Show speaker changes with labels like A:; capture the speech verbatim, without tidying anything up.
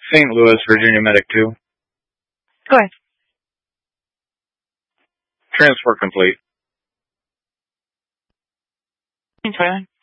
A: Saint Louis, Virginia Medic two.
B: Go ahead.
A: Transport complete.
B: Thanks, Rylan.